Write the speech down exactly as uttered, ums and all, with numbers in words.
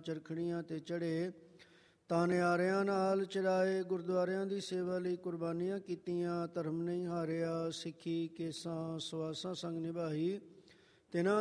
ਚਰਖੜੀਆਂ 'ਤੇ ਚੜ੍ਹੇ, ਤਾਨਿਆਰਿਆਂ ਨਾਲ ਚਰਾਏ, ਗੁਰਦੁਆਰਿਆਂ ਦੀ ਸੇਵਾ ਲਈ ਕੁਰਬਾਨੀਆਂ ਕੀਤੀਆਂ, ਧਰਮ ਨਹੀਂ ਹਾਰਿਆ, ਸਿੱਖੀ ਕੇਸਾਂ ਸਵਾਸਾਂ ਸੰਗ ਨਿਭਾਈ। ਤਿਨਾਂ